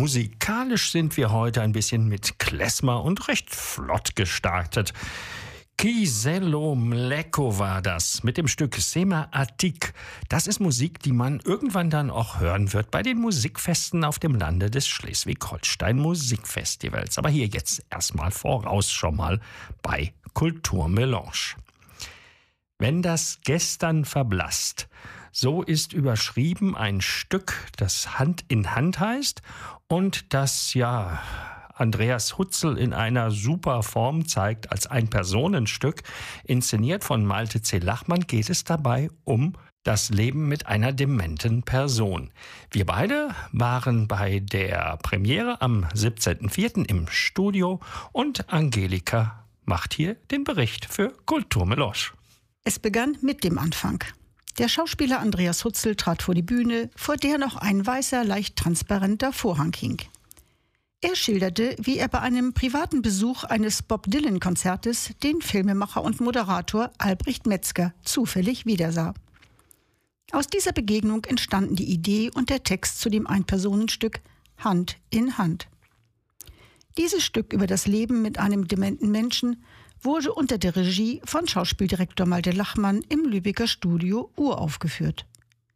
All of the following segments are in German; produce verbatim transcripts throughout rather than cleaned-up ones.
Musikalisch sind wir heute ein bisschen mit Klezmer und recht flott gestartet. Kiselo Mleko war das mit dem Stück Sema Atik. Das ist Musik, die man irgendwann dann auch hören wird bei den Musikfesten auf dem Lande des Schleswig-Holstein Musikfestivals. Aber hier jetzt erstmal voraus schon mal bei Kulturmelange. Wenn das Gestern verblasst, so ist überschrieben ein Stück, das Hand in Hand heißt und das, ja, Andreas Hutzel in einer super Form zeigt als Ein-Personen-Stück. Inszeniert von Malte C. Lachmann geht es dabei um das Leben mit einer dementen Person. Wir beide waren bei der Premiere am siebzehnten vierten im Studio und Angelika macht hier den Bericht für Kulturmelange. Es begann mit dem Anfang. Der Schauspieler Andreas Hutzel trat vor die Bühne, vor der noch ein weißer, leicht transparenter Vorhang hing. Er schilderte, wie er bei einem privaten Besuch eines Bob-Dylan-Konzertes den Filmemacher und Moderator Albrecht Metzger zufällig wiedersah. Aus dieser Begegnung entstanden die Idee und der Text zu dem Ein-Personen-Stück Hand in Hand. Dieses Stück über das Leben mit einem dementen Menschen wurde unter der Regie von Schauspieldirektor Malte Lachmann im Lübecker Studio uraufgeführt.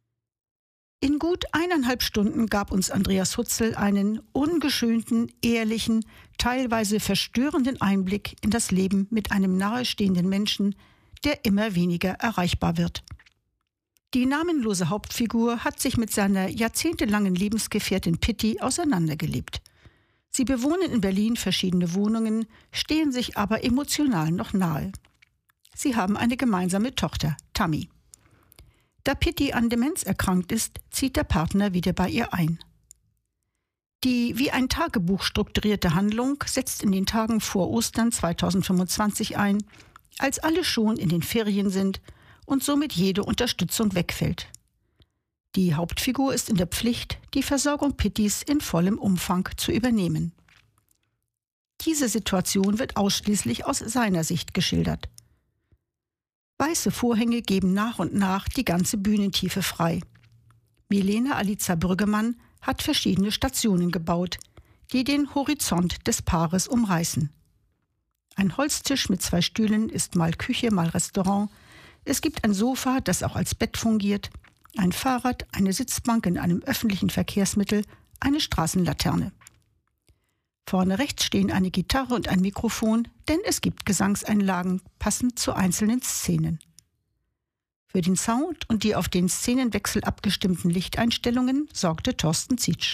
In gut eineinhalb Stunden gab uns Andreas Hutzel einen ungeschönten, ehrlichen, teilweise verstörenden Einblick in das Leben mit einem nahestehenden Menschen, der immer weniger erreichbar wird. Die namenlose Hauptfigur hat sich mit seiner jahrzehntelangen Lebensgefährtin Pitti auseinandergelebt. Sie bewohnen in Berlin verschiedene Wohnungen, stehen sich aber emotional noch nahe. Sie haben eine gemeinsame Tochter, Tammy. Da Pitti an Demenz erkrankt ist, zieht der Partner wieder bei ihr ein. Die wie ein Tagebuch strukturierte Handlung setzt in den Tagen vor Ostern zweitausendfünfundzwanzig ein, als alle schon in den Ferien sind und somit jede Unterstützung wegfällt. Die Hauptfigur ist in der Pflicht, die Versorgung Pittis in vollem Umfang zu übernehmen. Diese Situation wird ausschließlich aus seiner Sicht geschildert. Weiße Vorhänge geben nach und nach die ganze Bühnentiefe frei. Milena Aliza Brüggemann hat verschiedene Stationen gebaut, die den Horizont des Paares umreißen. Ein Holztisch mit zwei Stühlen ist mal Küche, mal Restaurant. Es gibt ein Sofa, das auch als Bett fungiert, ein Fahrrad, eine Sitzbank in einem öffentlichen Verkehrsmittel, eine Straßenlaterne. Vorne rechts stehen eine Gitarre und ein Mikrofon, denn es gibt Gesangseinlagen, passend zu einzelnen Szenen. Für den Sound und die auf den Szenenwechsel abgestimmten Lichteinstellungen sorgte Thorsten Zietsch.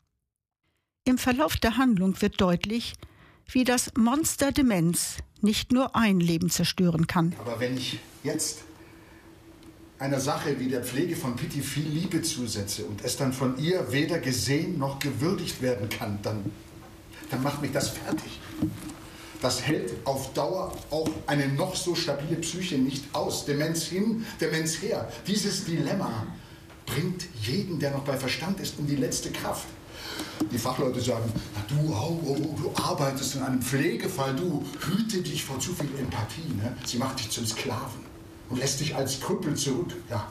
Im Verlauf der Handlung wird deutlich, wie das Monster Demenz nicht nur ein Leben zerstören kann. Aber wenn ich jetzt einer Sache wie der Pflege von Pitti viel Liebe zusetze und es dann von ihr weder gesehen noch gewürdigt werden kann, dann, dann macht mich das fertig. Das hält auf Dauer auch eine noch so stabile Psyche nicht aus. Demenz hin, Demenz her. Dieses Dilemma bringt jeden, der noch bei Verstand ist, um die letzte Kraft. Die Fachleute sagen, na du, oh, oh, du arbeitest in einem Pflegefall, du hüte dich vor zu viel Empathie. Ne? Sie macht dich zum Sklaven und lässt dich als Krüppel zurück. Ja,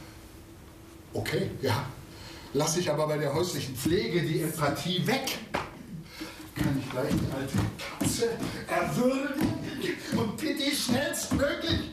okay, ja. Lass ich aber bei der häuslichen Pflege die Empathie weg. Kann ich gleich die alte Katze erwürgen und Pitti schnellstmöglich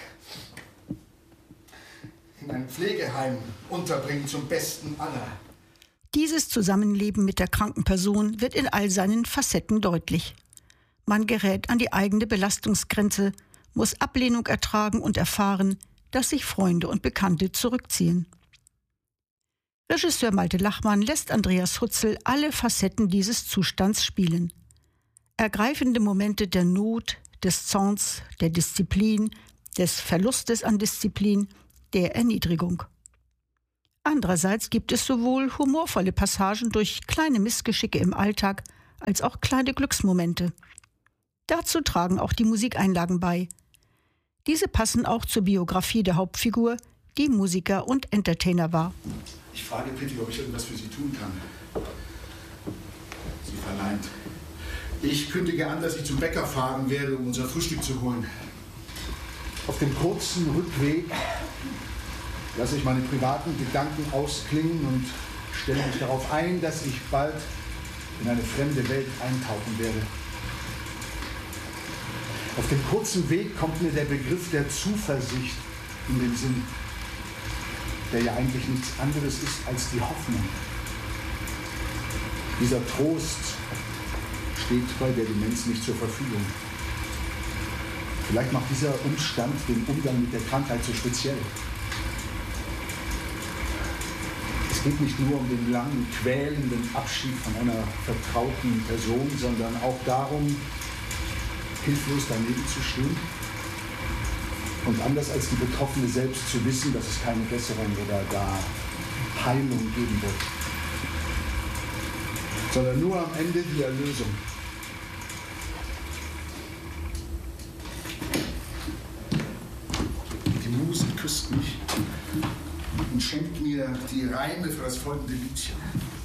in ein Pflegeheim unterbringen zum Besten aller. Dieses Zusammenleben mit der kranken Person wird in all seinen Facetten deutlich. Man gerät an die eigene Belastungsgrenze, muss Ablehnung ertragen und erfahren, dass sich Freunde und Bekannte zurückziehen. Regisseur Malte Lachmann lässt Andreas Hutzel alle Facetten dieses Zustands spielen. Ergreifende Momente der Not, des Zorns, der Disziplin, des Verlustes an Disziplin, der Erniedrigung. Andererseits gibt es sowohl humorvolle Passagen durch kleine Missgeschicke im Alltag als auch kleine Glücksmomente. Dazu tragen auch die Musikeinlagen bei. Diese passen auch zur Biografie der Hauptfigur, die Musiker und Entertainer war. Ich frage Pitti, ob ich irgendwas für sie tun kann. Sie verneint. Ich kündige an, dass ich zum Bäcker fahren werde, um unser Frühstück zu holen. Auf dem kurzen Rückweg lasse ich meine privaten Gedanken ausklingen und stelle mich darauf ein, dass ich bald in eine fremde Welt eintauchen werde. Auf dem kurzen Weg kommt mir der Begriff der Zuversicht in den Sinn, der ja eigentlich nichts anderes ist als die Hoffnung. Dieser Trost steht bei der Demenz nicht zur Verfügung. Vielleicht macht dieser Umstand den Umgang mit der Krankheit so speziell. Es geht nicht nur um den langen, quälenden Abschied von einer vertrauten Person, sondern auch darum, hilflos daneben zu stehen und anders als die Betroffene selbst zu wissen, dass es keine Besserung oder gar Heilung geben wird, sondern nur am Ende die Erlösung. Die Muse küsst mich und schenkt mir die Reime für das folgende Liedchen.